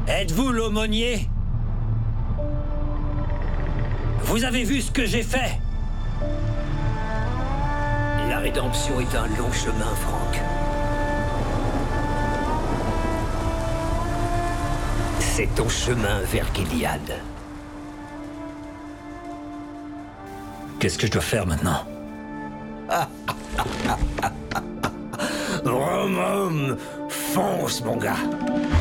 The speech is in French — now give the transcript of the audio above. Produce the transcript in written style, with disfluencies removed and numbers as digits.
Êtes-vous l'aumônier? Vous avez vu ce que j'ai fait? La rédemption est un long chemin, Franck. C'est ton chemin vers Gilead. Qu'est-ce que je dois faire maintenant? Rom, fonce, mon gars.